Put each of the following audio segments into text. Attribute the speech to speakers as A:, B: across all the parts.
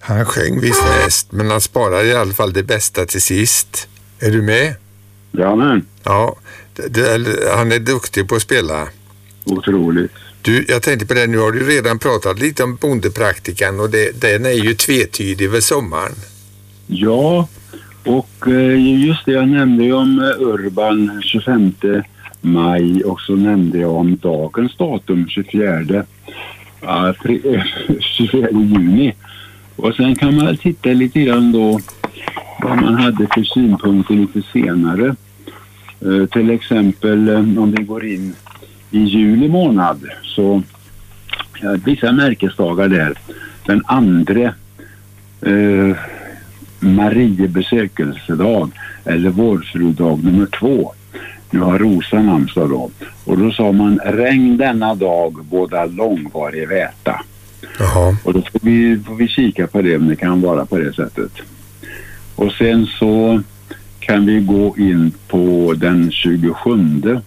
A: Han sjöng visst mest, men han sparade i alla fall det bästa till sist. Är du med?
B: Ja, men.
A: Ja, han är duktig på att spela.
B: Otroligt.
A: Du, jag tänkte på det, nu har du redan pratat lite om bondepraktikan och den är ju tvetydig över sommaren.
B: Ja, och just det, jag nämnde ju om Urban 25 maj och så nämnde jag om dagens datum 24 juni. Och sen kan man titta lite grann då vad man hade för synpunkter lite senare. Till exempel om vi går in i juli månad så vissa märkesdagar där. Den andra Mariebesökelsedag eller vårfrudag nummer 2. Nu har Rosa namnsdag då. Och då sa man regn denna dag båda långvarig väta.
A: Jaha.
B: Och då får vi kika på det om det kan vara på det sättet. Och sen så kan vi gå in på den 27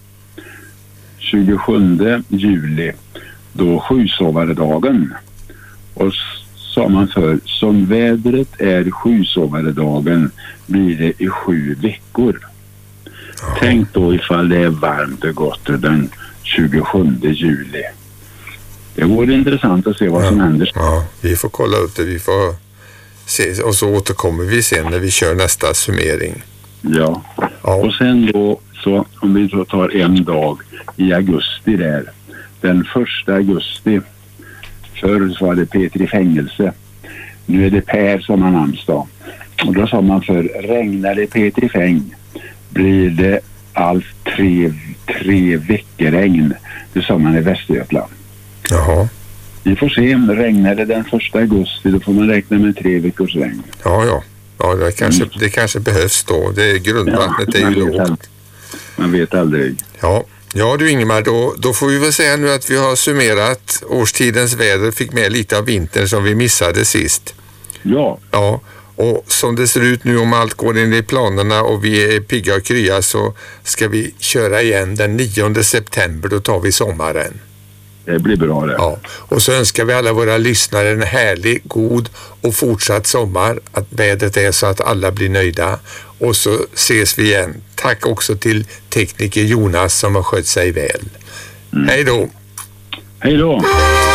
B: juli då sjusovaredagen. Och sa man för som vädret är sjusovaredagen blir det i 7 veckor.
A: Jaha.
B: Tänk då ifall det är varmt och gott den 27 juli. Det vore intressant att se vad som händer.
A: Ja, vi får kolla upp det. Vi får se och så återkommer vi sen när vi kör nästa summering.
B: Ja. Och sen då så om vi då tar en dag i augusti där. Den 1 augusti. Förr så var det Peter i fängelse. Nu är det Per som har namnsdag. Och då sa man för regnar det Peter i fäng blir det allt tre veckor regn. Det sa man i Västergötland.
A: Jaha.
B: Vi får se om det regnar det den 1 augusti. Då får man räkna med 3 veckors regn.
A: Ja, det kanske behövs då. Det är grundvattnet är ju lågt.
B: Man vet aldrig.
A: Ja du Ingemar, då får vi väl säga nu att vi har summerat årstidens väder, fick med lite av vintern som vi missade sist.
B: Ja.
A: Ja, och som det ser ut nu om allt går in i planerna och vi är pigga och krya så ska vi köra igen den 9 september, då tar vi sommaren.
B: Det blir bra det.
A: Ja, och så önskar vi alla våra lyssnare en härlig, god och fortsatt sommar. Att vädret är så att alla blir nöjda. Och så ses vi igen. Tack också till tekniker Jonas som har skött sig väl. Hej då!
B: Hej då!